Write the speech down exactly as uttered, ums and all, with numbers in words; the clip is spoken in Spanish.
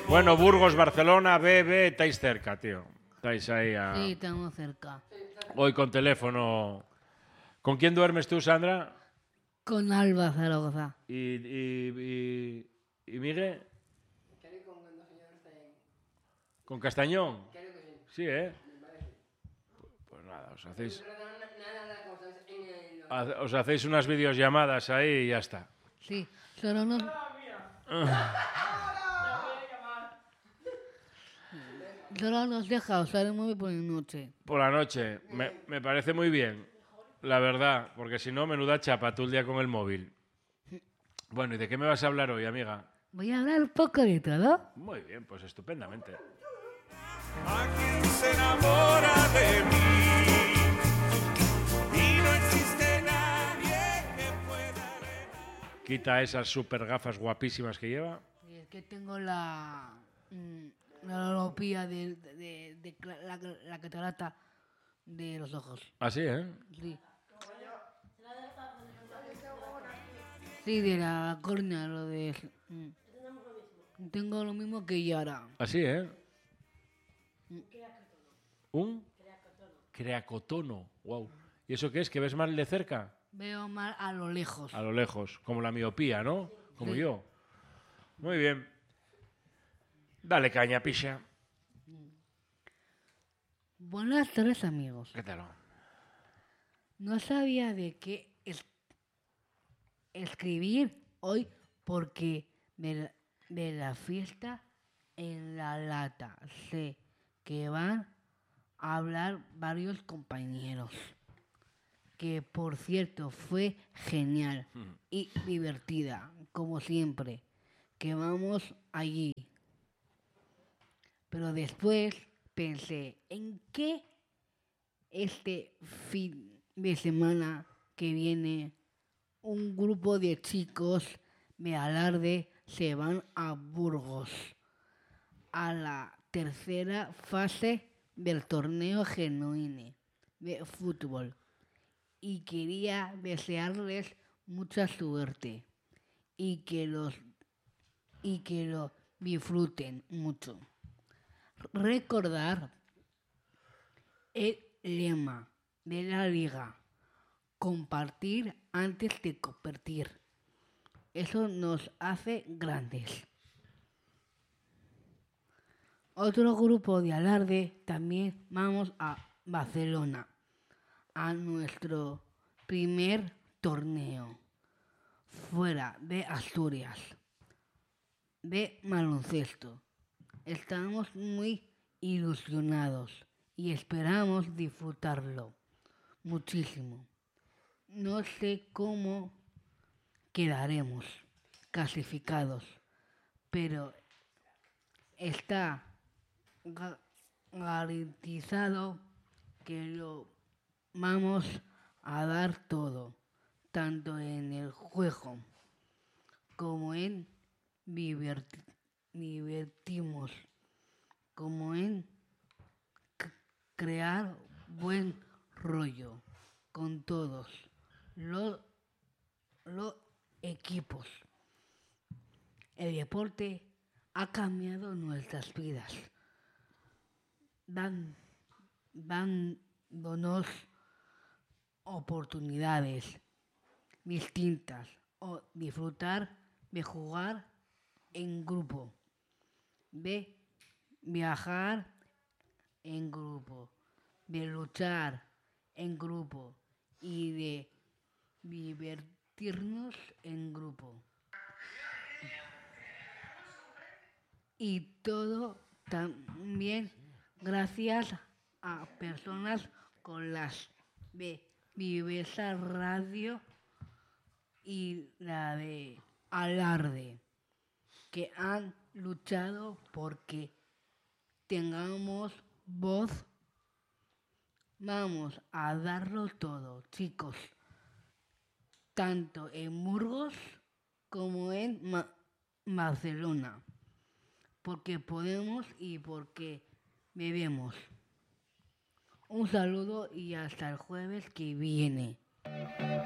Bueno, Burgos, Barcelona, B, B, estáis cerca, tío. Estáis ahí a... Sí, estamos cerca. Hoy con teléfono. ¿Con quién duermes tú, Sandra? Con Alba Zaragoza. ¿Y, y, y, y Miguel? ¿Con Castañón? Sí, ¿eh? Pues nada, os hacéis... Os hacéis unas videollamadas ahí y ya está. Sí, solo nos... Solo nos deja usar el móvil por la noche. Por la noche. Me, me parece muy bien, la verdad, porque si no, menuda chapa tú el día con el móvil. Bueno, ¿y de qué me vas a hablar hoy, amiga? Voy a hablar un poco de todo. Muy bien, pues estupendamente. ¿A quién se enamora de mí? Y no existe nadie que pueda... Quita esas super gafas guapísimas que lleva. Y es que tengo la... mm, la miopía de, de, de, de cla- la, la catarata de los ojos. Así, ¿eh? Sí. Sí, de la córnea, lo de... mm. Tengo lo mismo que Yara. Así, ¿eh? ¿Un? Creacotono. Wow. ¿Y eso qué es? ¿Que ves mal de cerca? Veo mal a lo lejos. A lo lejos. Como la miopía, ¿no? Como Sí. yo. Muy bien. Dale caña, picha. Buenas tardes, amigos. ¿Qué tal? No sabía de qué es- escribir hoy porque de la, de la fiesta en la lata sé que van a hablar varios compañeros. Que por cierto fue genial y divertida, como siempre, que vamos allí. Pero después pensé en qué este fin de semana que viene un grupo de chicos de Alarde se van a Burgos a la tercera fase del torneo genuino de fútbol y quería desearles mucha suerte y que los y que lo disfruten mucho. Recordar el lema de la liga: compartir antes de competir. Eso nos hace grandes. Otro grupo de Alarde también vamos a Barcelona, a nuestro primer torneo fuera de Asturias de baloncesto. Estamos muy ilusionados y esperamos disfrutarlo muchísimo. No sé cómo quedaremos clasificados, pero está ga- garantizado que lo vamos a dar todo, tanto en el juego como en diverti- divertimos, como en c- crear buen rollo con todos los, los equipos. El deporte ha cambiado nuestras vidas, dan, dándonos oportunidades distintas o disfrutar de jugar en grupo, de viajar en grupo, de luchar en grupo y de divertirnos en grupo. Y todo también gracias a personas con las de Vivesa Radio y la de Alarde, que han luchado porque tengamos voz. Vamos a darlo todo, chicos, tanto en Burgos como en Ma- Barcelona, porque podemos y porque debemos. Un saludo y hasta el jueves que viene.